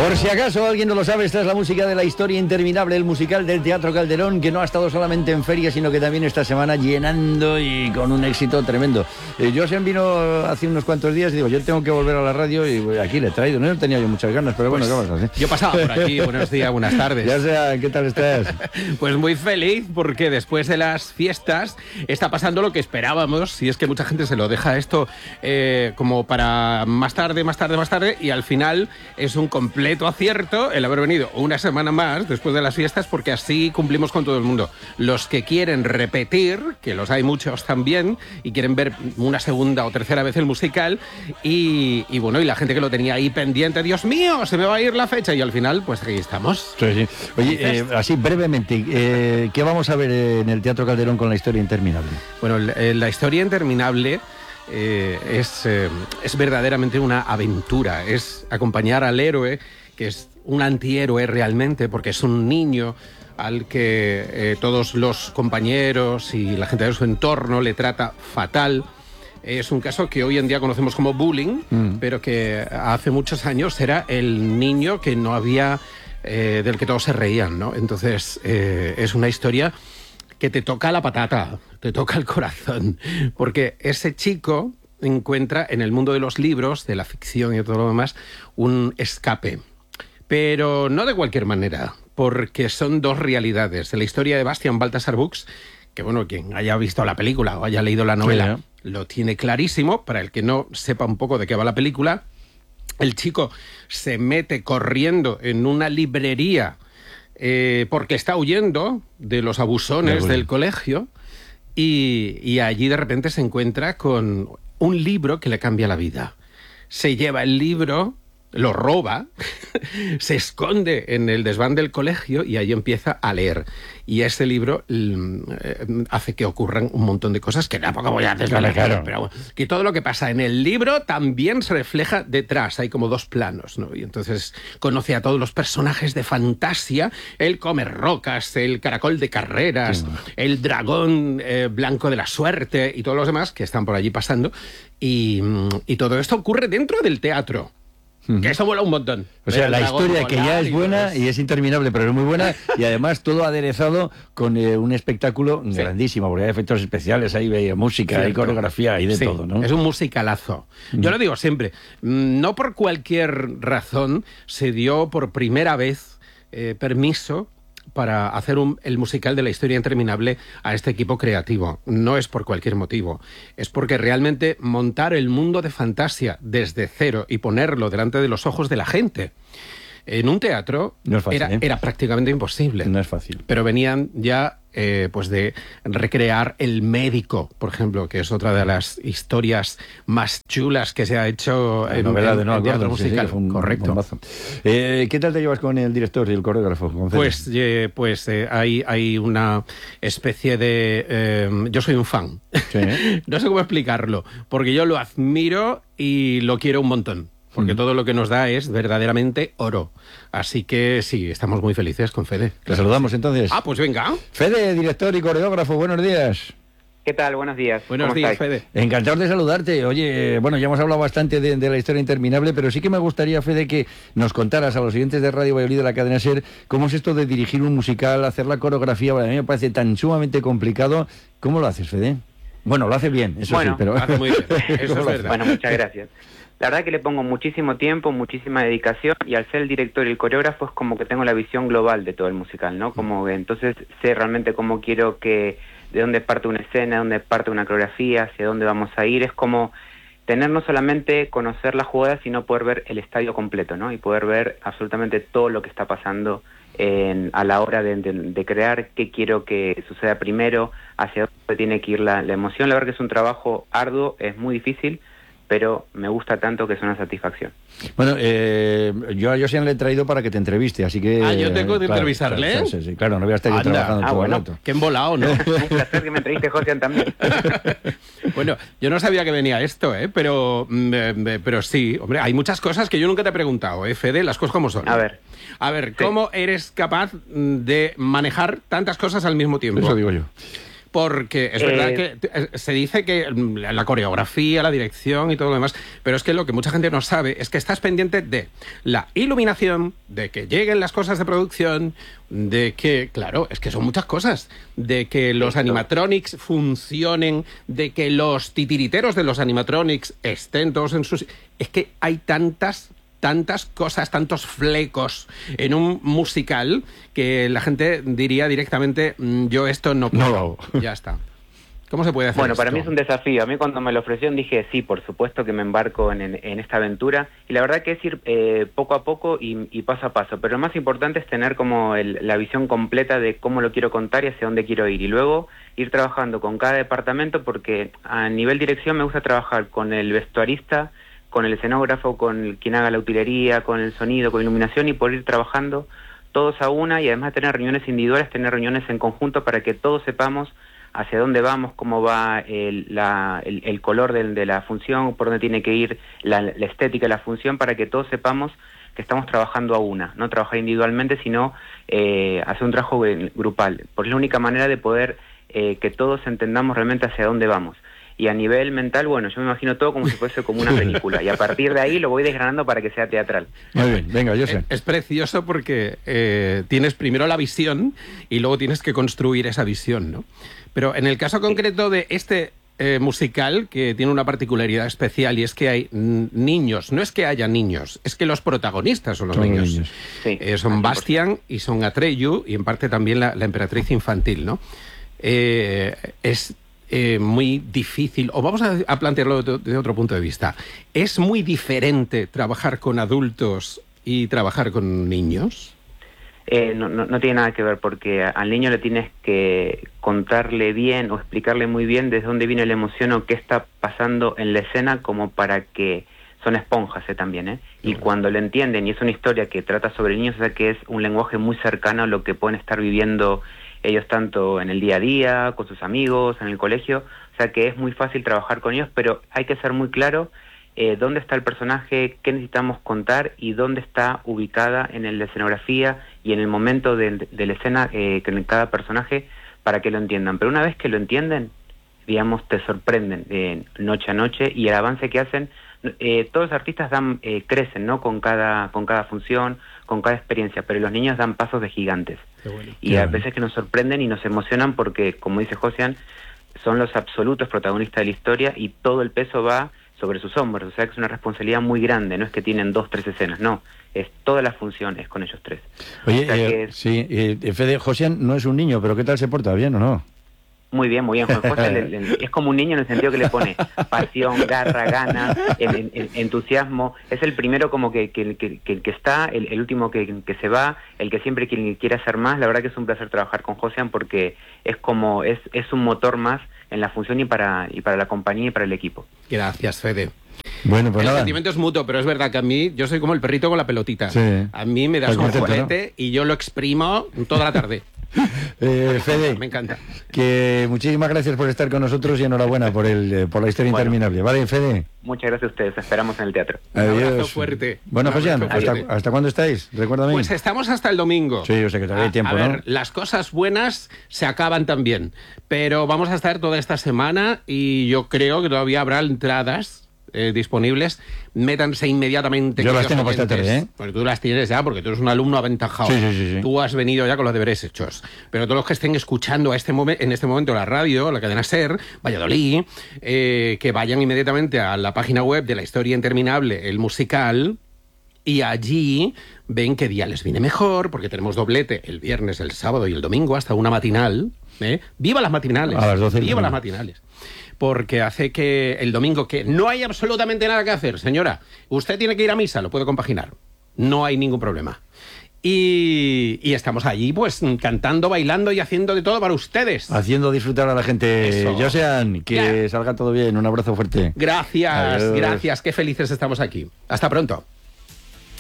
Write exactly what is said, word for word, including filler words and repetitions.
Por si acaso alguien no lo sabe, esta es la música de La historia interminable, el musical del Teatro Calderón, que no ha estado solamente en feria, sino que también esta semana llenando y con un éxito tremendo. Eh, Josian vino hace unos cuantos días y digo, yo tengo que volver a la radio y aquí le he traído. No tenía yo muchas ganas, pero bueno, pues, ¿qué vamos a hacer? Yo pasaba por aquí, buenos días, buenas tardes. Ya sea, ¿qué tal estás? Pues muy feliz, porque después de las fiestas está pasando lo que esperábamos, y es que mucha gente se lo deja esto eh, como para más tarde, más tarde, más tarde, y al final es un completo acierto el haber venido una semana más después de las fiestas, porque así cumplimos con todo el mundo. Los que quieren repetir, que los hay muchos también, y quieren ver una segunda o tercera vez el musical, y, y bueno, y la gente que lo tenía ahí pendiente, Dios mío, se me va a ir la fecha, y al final, pues aquí estamos. Sí, sí. Oye, eh, así brevemente, eh, ¿qué vamos a ver en el Teatro Calderón con La historia interminable? Bueno, la historia interminable Eh, es, eh, es verdaderamente una aventura, es acompañar al héroe, que es un antihéroe realmente, porque es un niño al que eh, todos los compañeros y la gente de su entorno le trata fatal. Es un caso que hoy en día conocemos como bullying, mm. pero que hace muchos años era el niño que no había, eh, del que todos se reían, ¿no? Entonces eh, es una historia que te toca la patata, te toca el corazón, porque ese chico encuentra en el mundo de los libros, de la ficción y todo lo demás, un escape. Pero no de cualquier manera, porque son dos realidades. En la historia de Bastian Balthasar Buchs, que bueno, quien haya visto la película o haya leído la novela, sí, lo tiene clarísimo. Para el que no sepa un poco de qué va la película, el chico se mete corriendo en una librería Eh, porque está huyendo de los abusones de del colegio, y, y allí de repente se encuentra con un libro que le cambia la vida. Se lleva el libro, lo roba, se esconde en el desván del colegio y ahí empieza a leer. Y ese libro eh, hace que ocurran un montón de cosas que tampoco voy a desvelar, claro, pero bueno, que todo lo que pasa en el libro también se refleja detrás. Hay como dos planos, ¿no? Y entonces conoce a todos los personajes de fantasía: el comer rocas, el caracol de carreras, sí, el dragón eh, blanco de la suerte y todos los demás que están por allí pasando. Y, y todo esto ocurre dentro del teatro. Que eso mola un montón. O sea, la historia que ya es buena y es interminable, pero es muy buena, y además todo aderezado con eh, un espectáculo sí. grandísimo, porque hay efectos especiales, hay música, Cierto. hay coreografía, hay de sí, todo, ¿no? Es un musicalazo. Mm. Yo lo digo siempre, no por cualquier razón se dio por primera vez eh, permiso para hacer un, el musical de La historia interminable a este equipo creativo. No es por cualquier motivo, es porque realmente montar el mundo de fantasía desde cero y ponerlo delante de los ojos de la gente en un teatro no es fácil, era, ¿eh? era prácticamente imposible. No es fácil. Pero venían ya eh, pues de recrear El médico, por ejemplo, que es otra de las historias más chulas que se ha hecho la en, novela en, de Noah en teatro Gordon, musical. Sí, sí, un Correcto. Eh, ¿Qué tal te llevas con el director y el coreógrafo? Pues, eh, pues eh, hay, hay una especie de... Eh, yo soy un fan. ¿Sí? No sé cómo explicarlo, porque yo lo admiro y lo quiero un montón. Porque todo lo que nos da es verdaderamente oro. Así que sí, estamos muy felices con Fede. Le saludamos entonces. Ah, pues venga. Fede, director y coreógrafo, buenos días. ¿Qué tal? Buenos días. Buenos días, estáis? Fede. Encantado de saludarte. Oye, bueno, ya hemos hablado bastante de, de La historia interminable, pero sí que me gustaría, Fede, que nos contaras a los oyentes de Radio Valladolid de la cadena SER cómo es esto de dirigir un musical, hacer la coreografía. Bueno, a mí me parece tan sumamente complicado. ¿Cómo lo haces, Fede? Bueno, lo hace bien, eso bueno, sí, pero... Lo hace muy bien, eso es verdad. Bueno, muchas gracias. La verdad que le pongo muchísimo tiempo, muchísima dedicación, y al ser el director y el coreógrafo es como que tengo la visión global de todo el musical, ¿no? Como que entonces sé realmente cómo quiero que, de dónde parte una escena, de dónde parte una coreografía, hacia dónde vamos a ir. Es como tener no solamente conocer la jugada, sino poder ver el estadio completo, ¿no? Y poder ver absolutamente todo lo que está pasando en, a la hora de, de, de crear, qué quiero que suceda primero, hacia dónde tiene que ir la, la emoción. La verdad que es un trabajo arduo, es muy difícil, pero me gusta tanto que es una satisfacción. Bueno, eh, yo a Josian le he traído para que te entreviste, así que... Ah, yo tengo que claro, entrevistarle. Claro, sí, sí, claro, no voy a estar yo trabajando ah, todo bueno, el rato. Qué embolado, ¿no? Un placer que me entreviste, Josian, también. Bueno, yo no sabía que venía esto, ¿eh? Pero, eh, pero sí, hombre, hay muchas cosas que yo nunca te he preguntado, ¿eh, Fede? Las cosas como son. A ver. A ver, ¿cómo sí. eres capaz de manejar tantas cosas al mismo tiempo? Eso digo yo. Porque es Eh, verdad que se dice que la coreografía, la dirección y todo lo demás, pero es que lo que mucha gente no sabe es que estás pendiente de la iluminación, de que lleguen las cosas de producción, de que, claro, es que son muchas cosas, de que los Esto. animatronics funcionen, de que los titiriteros de los animatronics estén todos en sus... Es que hay tantas... tantas cosas, tantos flecos en un musical que la gente diría directamente, mm, yo esto no puedo. No lo hago. Ya está. ¿Cómo se puede hacer Bueno, esto? para mí es un desafío. A mí cuando me lo ofrecieron dije, sí, por supuesto que me embarco en, en, en esta aventura. Y la verdad que es ir eh, poco a poco y, y paso a paso. Pero lo más importante es tener como el, la visión completa de cómo lo quiero contar y hacia dónde quiero ir. Y luego ir trabajando con cada departamento, porque a nivel dirección me gusta trabajar con el vestuarista, con el escenógrafo, con quien haga la utilería, con el sonido, con iluminación, y por ir trabajando todos a una, y además de tener reuniones individuales, tener reuniones en conjunto para que todos sepamos hacia dónde vamos, cómo va el, la, el, el color de, de la función, por dónde tiene que ir la, la estética de la función, para que todos sepamos que estamos trabajando a una, no trabajar individualmente, sino eh, hacer un trabajo grupal, porque es la única manera de poder eh, que todos entendamos realmente hacia dónde vamos. Y a nivel mental, bueno, yo me imagino todo como si fuese como una película. Y a partir de ahí lo voy desgranando para que sea teatral. Muy bien, venga, yo sé. Es, es precioso porque eh, tienes primero la visión y luego tienes que construir esa visión, ¿no? Pero en el caso concreto de este eh, musical, que tiene una particularidad especial, y es que hay niños. No es que haya niños, es que los protagonistas son los Son los niños. niños. Sí, Eh, son al cien por ciento. Bastian y son Atreyu, y en parte también la, la emperatriz infantil, ¿no? Eh, es... Eh, muy difícil, o vamos a, a plantearlo de, de otro punto de vista. ¿Es muy diferente trabajar con adultos y trabajar con niños? Eh, no, no, no tiene nada que ver, porque al niño le tienes que contarle bien o explicarle muy bien desde dónde viene la emoción o qué está pasando en la escena, como para que son esponjas eh, también, ¿eh? Y Bueno. cuando lo entienden, y es una historia que trata sobre niños, o sea que es un lenguaje muy cercano a lo que pueden estar viviendo ellos tanto en el día a día, con sus amigos, en el colegio, o sea que es muy fácil trabajar con ellos, pero hay que ser muy claro eh, dónde está el personaje, qué necesitamos contar y dónde está ubicada en la escenografía y en el momento de, de la escena eh, con cada personaje, para que lo entiendan. Pero una vez que lo entienden, digamos, te sorprenden eh, noche a noche, y el avance que hacen, eh, todos los artistas dan eh, crecen, ¿no? Con cada, con cada función, con cada experiencia, pero los niños dan pasos de gigantes. Qué bueno. Y Qué a bueno. veces que nos sorprenden y nos emocionan porque, como dice Josian, son los absolutos protagonistas de la historia y todo el peso va sobre sus hombros. O sea que es una responsabilidad muy grande, no es que tienen dos, tres escenas, no. Es toda la función es con ellos tres. Oye, O sea que eh, es- sí, eh, Fede, Josian no es un niño, pero ¿qué tal se porta? ¿Bien o no? Muy bien, muy bien. Juan José le- le- es como un niño en el sentido que le pone pasión, garra, ganas, en- en- entusiasmo. Es el primero como que, que, que, que- que está, el, el último que, que se va, el que siempre quiere, quiere hacer más. La verdad que es un placer trabajar con Josian, porque es como es, es un motor más en la función y para, y para la compañía y para el equipo. Gracias, Fede. Bueno, pues el nada. sentimiento es mutuo, pero es verdad que a mí, yo soy como el perrito con la pelotita. Sí. A mí me das Estás un contento, juguete y yo lo exprimo toda la tarde. Eh, Fede, Me encanta. que muchísimas gracias por estar con nosotros y enhorabuena por el eh, por la historia Bueno. interminable. Vale, Fede. Muchas gracias a ustedes. Esperamos en el teatro. Un abrazo Adiós. fuerte. Bueno, Un abrazo Josian, ¿hasta, fuerte. ¿hasta cuándo estáis? Recuérdame. Pues estamos hasta el domingo. Sí, yo sé que todavía hay A- tiempo, a ver, ¿no? las cosas buenas se acaban también, pero vamos a estar toda esta semana y yo creo que todavía habrá entradas eh, disponibles. Métanse inmediatamente. Yo las queridos tengo para esta oyentes. tarde, ¿eh? Pues tú las tienes ya, porque tú eres un alumno aventajado. Sí, sí, sí, sí. Tú has venido ya con los deberes hechos. Pero todos los que estén escuchando a este momen- en este momento la radio, la cadena SER, Valladolid, eh, que vayan inmediatamente a la página web de La Historia Interminable, el musical, y allí ven qué día les viene mejor, porque tenemos doblete el viernes, el sábado y el domingo, hasta una matinal. ¿eh? ¡Viva las matinales! A las doce. ¡Viva las matinales! Porque hace que el domingo, que no hay absolutamente nada que hacer, señora, usted tiene que ir a misa, lo puede compaginar. No hay ningún problema. Y, y estamos allí, pues, cantando, bailando y haciendo de todo para ustedes. Haciendo disfrutar a la gente. Eso. Josian, que Ya. salga todo bien. Un abrazo fuerte. Gracias, Adiós. gracias. Qué felices estamos aquí. Hasta pronto.